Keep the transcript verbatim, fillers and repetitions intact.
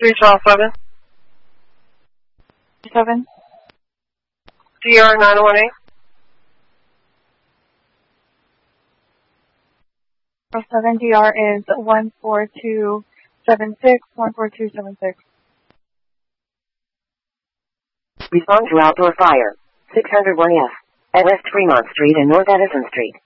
three Charles seven. seven. D R nine one eight. seven D R is one four two seven six, one four two seven six. Respond to outdoor fire. six oh one F at West Fremont Street and North Edison Street.